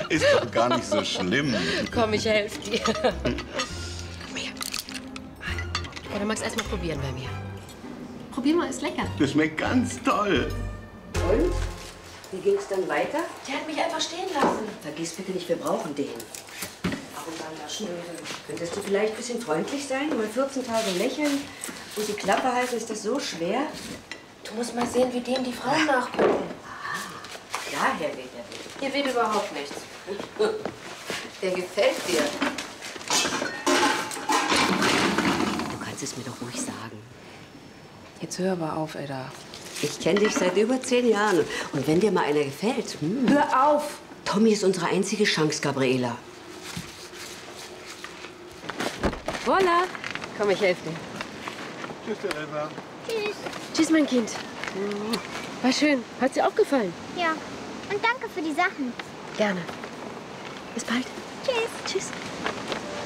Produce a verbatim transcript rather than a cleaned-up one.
Ist doch gar nicht so schlimm. Komm, ich helfe dir. Komm her. Ja, dann magst du erst mal probieren bei mir. Probier mal, ist lecker. Das schmeckt ganz toll. Und? Wie ging's dann weiter? Der hat mich einfach stehen lassen. Vergiss bitte nicht, wir brauchen den. Warum dann das Schnöde? Könntest du vielleicht ein bisschen freundlich sein? Mal vierzehn Tage lächeln und die Klappe halten, ist das so schwer? Du musst mal sehen, wie dem die Frauen nachgucken. Daher weht er nicht. Hier weht überhaupt nichts. Der gefällt dir. Du kannst es mir doch ruhig sagen. Jetzt hör aber auf, Edda. Ich kenne dich seit über zehn Jahren. Und wenn dir mal einer gefällt, hm. Hör auf! Tommy ist unsere einzige Chance, Gabriela. Voila! Komm, ich helfe dir. Tschüss, Teresa. Tschüss. Tschüss, mein Kind. War schön. Hat's dir auch gefallen? Ja. Und danke für die Sachen. Gerne. Bis bald. Tschüss. Tschüss.